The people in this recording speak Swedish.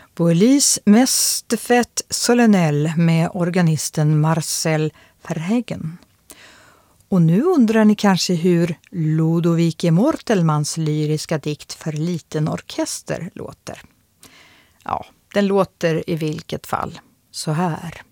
Boelies Mestefett Solennel med organisten Marcel Verhegen. Och nu undrar ni kanske hur Ludovic Mortelmans lyriska dikt för liten orkester låter. Ja, den låter i vilket fall så här.